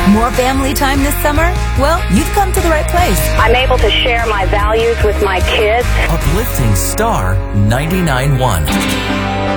More family time this summer? Well, you've come to the right place. I'm able to share my values with my kids. Uplifting Star 99.1.